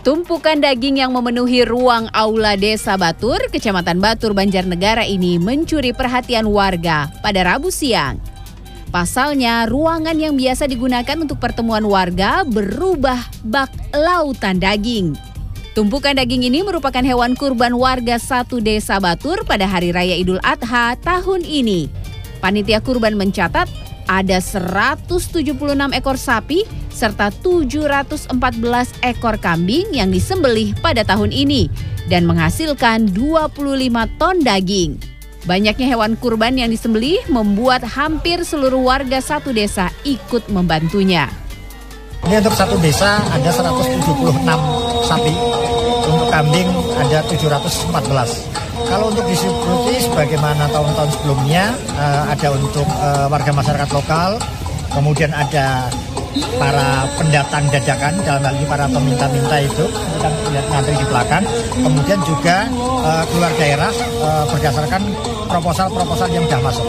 Tumpukan daging yang memenuhi ruang aula Desa Batur, Kecamatan Batur, Banjarnegara ini mencuri perhatian warga pada Rabu siang. Pasalnya, ruangan yang biasa digunakan untuk pertemuan warga berubah bak lautan daging. Tumpukan daging ini merupakan hewan kurban warga satu Desa Batur pada Hari Raya Idul Adha tahun ini. Panitia kurban mencatat ada 176 ekor sapi serta 714 ekor kambing yang disembelih pada tahun ini dan menghasilkan 25 ton daging. Banyaknya hewan kurban yang disembelih membuat hampir seluruh warga satu desa ikut membantunya. Ini untuk satu desa ada 176 sapi, untuk kambing ada 714. Kalau untuk distribusi sebagaimana tahun-tahun sebelumnya, ada untuk warga masyarakat lokal, kemudian ada para pendatang dadakan, dalam hal ini para peminta-minta itu, kita lihat ngantri di belakang, kemudian juga keluar daerah berdasarkan proposal-proposal yang sudah masuk.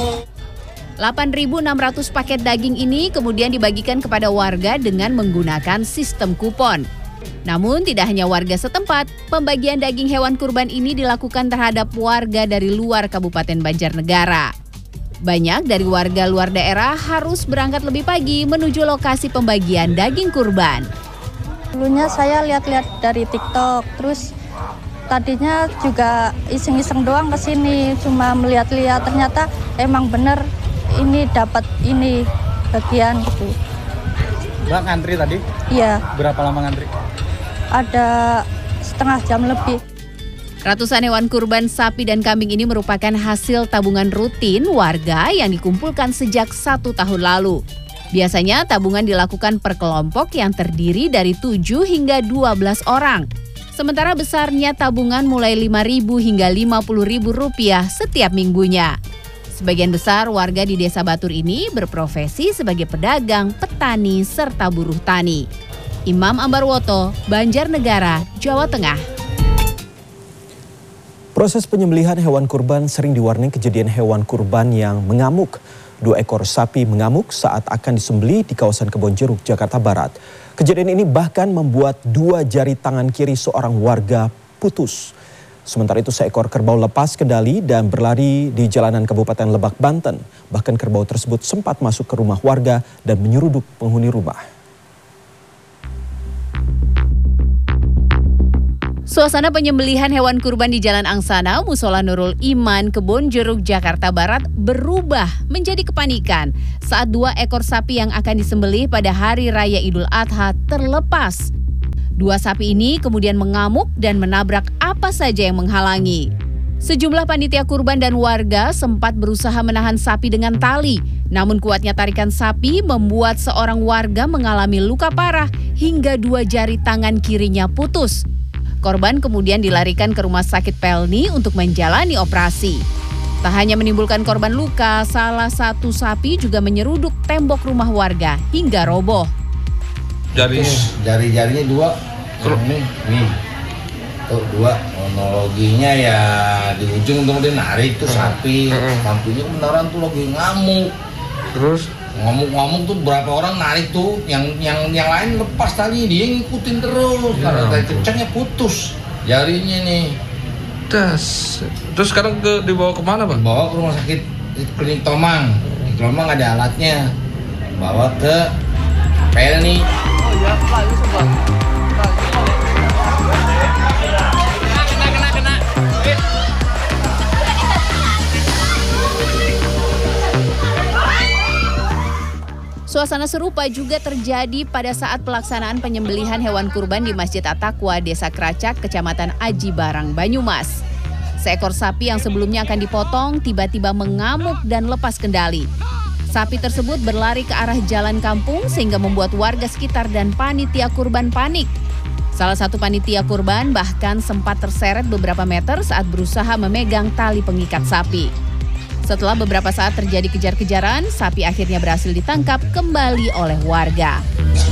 8.600 paket daging ini kemudian dibagikan kepada warga dengan menggunakan sistem kupon. Namun tidak hanya warga setempat, pembagian daging hewan kurban ini dilakukan terhadap warga dari luar Kabupaten Banjarnegara. Banyak dari warga luar daerah harus berangkat lebih pagi menuju lokasi pembagian daging kurban. Dulunya saya lihat-lihat dari TikTok, terus tadinya juga iseng-iseng doang ke sini, cuma melihat-lihat, ternyata emang bener ini dapat ini bagian gitu. Mbak ngantri tadi? Iya. Berapa lama ngantri? Ada setengah jam lebih. Ratusan hewan kurban sapi dan kambing ini merupakan hasil tabungan rutin warga yang dikumpulkan sejak 1 tahun lalu. Biasanya tabungan dilakukan per kelompok yang terdiri dari 7 hingga 12 orang. Sementara besarnya tabungan mulai Rp5.000 hingga Rp50.000 setiap minggunya. Sebagian besar warga di Desa Batur ini berprofesi sebagai pedagang, petani, serta buruh tani. Imam Ambarwoto, Banjarnegara, Jawa Tengah. Proses penyembelihan hewan kurban sering diwarnai kejadian hewan kurban yang mengamuk. 2 ekor sapi mengamuk saat akan disembelih di kawasan Kebonjeruk, Jakarta Barat. Kejadian ini bahkan membuat 2 jari tangan kiri seorang warga putus. Sementara itu seekor kerbau lepas kendali dan berlari di jalanan Kabupaten Lebak, Banten. Bahkan kerbau tersebut sempat masuk ke rumah warga dan menyeruduk penghuni rumah. Suasana penyembelihan hewan kurban di Jalan Angsana, Musola Nurul Iman, Kebonjeruk, Jakarta Barat berubah menjadi kepanikan saat 2 ekor sapi yang akan disembelih pada Hari Raya Idul Adha terlepas. 2 sapi ini kemudian mengamuk dan menabrak apa saja yang menghalangi. Sejumlah panitia kurban dan warga sempat berusaha menahan sapi dengan tali. Namun kuatnya tarikan sapi membuat seorang warga mengalami luka parah hingga 2 jari tangan kirinya putus. Korban kemudian dilarikan ke Rumah Sakit Pelni untuk menjalani operasi. Tak hanya menimbulkan korban luka, salah satu sapi juga menyeruduk tembok rumah warga hingga roboh. Jari-jarinya 2, nih. Tuh 2, kronologinya ya di ujung untuk dia narik tuh sapi, sapinya beneran tuh lagi ngamuk. Terus ngomong tuh berapa orang narik tuh, yang lain lepas tali, dia ngikutin terus karena tali kencangnya putus jarinya nih. Terus sekarang dibawa kemana, Pak? Bawa ke rumah sakit Klinik Tomang. Di Tomang ada alatnya, bawa ke Pelni. Suasana serupa juga terjadi pada saat pelaksanaan penyembelihan hewan kurban di Masjid At-Taqwa, Desa Kracak, Kecamatan Aji Barang, Banyumas. Seekor sapi yang sebelumnya akan dipotong tiba-tiba mengamuk dan lepas kendali. Sapi tersebut berlari ke arah jalan kampung sehingga membuat warga sekitar dan panitia kurban panik. Salah satu panitia kurban bahkan sempat terseret beberapa meter saat berusaha memegang tali pengikat sapi. Setelah beberapa saat terjadi kejar-kejaran, sapi akhirnya berhasil ditangkap kembali oleh warga.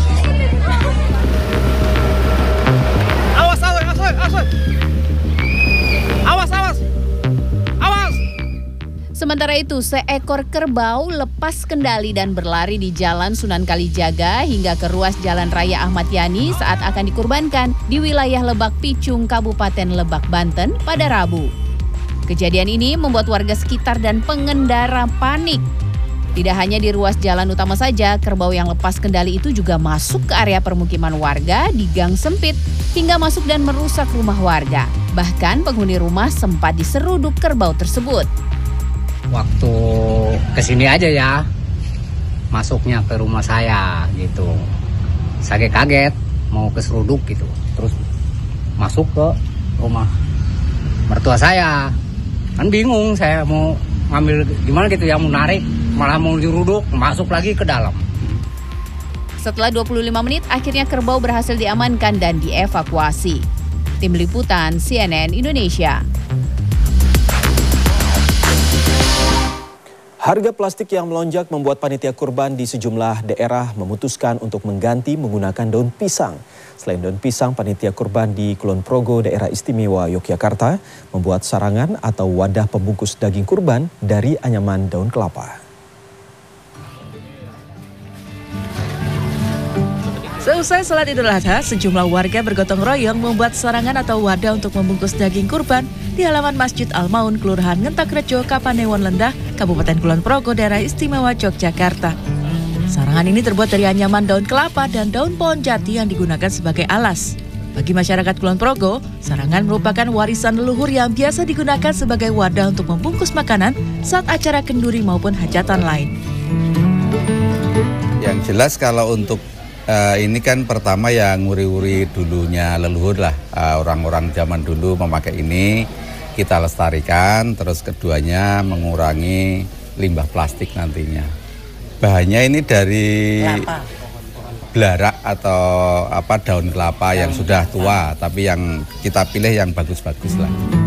Awas! Awas! Sementara itu, seekor kerbau lepas kendali dan berlari di Jalan Sunan Kalijaga hingga ke ruas Jalan Raya Ahmad Yani saat akan dikurbankan di wilayah Lebak Picung, Kabupaten Lebak, Banten pada Rabu. Kejadian ini membuat warga sekitar dan pengendara panik. Tidak hanya di ruas jalan utama saja, kerbau yang lepas kendali itu juga masuk ke area permukiman warga di gang sempit hingga masuk dan merusak rumah warga. Bahkan penghuni rumah sempat diseruduk kerbau tersebut. Waktu kesini aja ya, masuknya ke rumah saya gitu. Saya kaget mau keseruduk gitu, terus masuk ke rumah mertua saya. Kan bingung saya mau ngambil gimana gitu ya, mau narik, malah mau diruduk, masuk lagi ke dalam. Setelah 25 menit, akhirnya kerbau berhasil diamankan dan dievakuasi. Tim Liputan CNN Indonesia. Harga plastik yang melonjak membuat panitia kurban di sejumlah daerah memutuskan untuk mengganti menggunakan daun pisang. Selain daun pisang, panitia kurban di Kulon Progo, daerah istimewa Yogyakarta, membuat sarangan atau wadah pembungkus daging kurban dari anyaman daun kelapa. Seusai salat Idul Adha, sejumlah warga bergotong royong membuat sarangan atau wadah untuk membungkus daging kurban di halaman Masjid Al-Maun, Kelurahan Ngentakrejo, Kapanewon Lendah, Kabupaten Kulon Progo, daerah istimewa Yogyakarta. Sarangan ini terbuat dari anyaman daun kelapa dan daun pohon jati yang digunakan sebagai alas. Bagi masyarakat Kulon Progo, sarangan merupakan warisan leluhur yang biasa digunakan sebagai wadah untuk membungkus makanan saat acara kenduri maupun hajatan lain. Yang jelas kalau untuk ini kan pertama yang nguri-nguri dulunya leluhur lah, orang-orang zaman dulu memakai ini, kita lestarikan, terus keduanya mengurangi limbah plastik nantinya. Bahannya ini dari belarak atau daun kelapa yang sudah tua, tapi yang kita pilih yang bagus-bagus lah.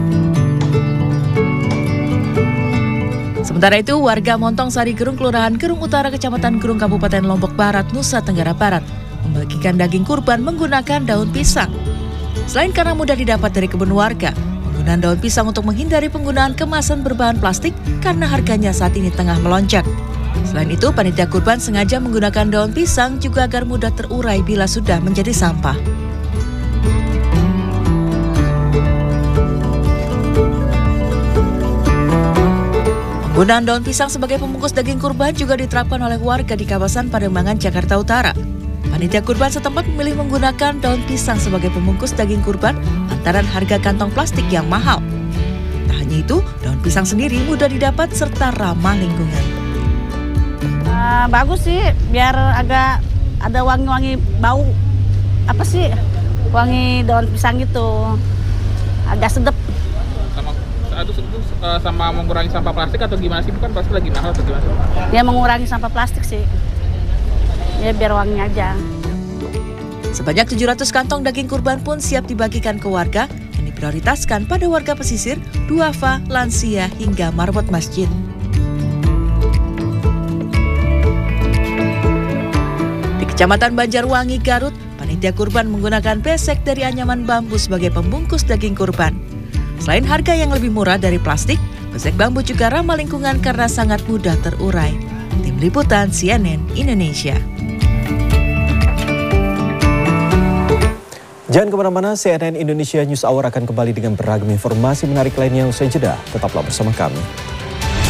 Sementara itu, warga Montong Sari Gerung, Kelurahan Gerung Utara, Kecamatan Gerung, Kabupaten Lombok Barat, Nusa Tenggara Barat, membagikan daging kurban menggunakan daun pisang. Selain karena mudah didapat dari kebun warga, penggunaan daun pisang untuk menghindari penggunaan kemasan berbahan plastik karena harganya saat ini tengah melonjak. Selain itu, panitia kurban sengaja menggunakan daun pisang juga agar mudah terurai bila sudah menjadi sampah. Penggunaan daun pisang sebagai pembungkus daging kurban juga diterapkan oleh warga di kawasan Pademangan, Jakarta Utara. Panitia kurban setempat memilih menggunakan daun pisang sebagai pembungkus daging kurban lantaran harga kantong plastik yang mahal. Tak hanya itu, daun pisang sendiri mudah didapat serta ramah lingkungan. Bagus sih, biar agak ada wangi-wangi bau. Apa sih? Wangi daun pisang gitu. Agak sedap. Sama mengurangi sampah plastik atau gimana sih? Bukan plastik lagi mahal atau gimana? Ya mengurangi sampah plastik sih. Ya biar wangi aja. Sebanyak 700 kantong daging kurban pun siap dibagikan ke warga yang diprioritaskan pada warga pesisir, duafa, lansia hingga marbot masjid. Di Kecamatan Banjarwangi, Garut, panitia kurban menggunakan besek dari anyaman bambu sebagai pembungkus daging kurban. Selain harga yang lebih murah dari plastik, besek bambu juga ramah lingkungan karena sangat mudah terurai. Tim Liputan CNN Indonesia. Jangan kemana-mana, CNN Indonesia News Hour akan kembali dengan beragam informasi menarik lainnya usai jeda. Tetaplah bersama kami.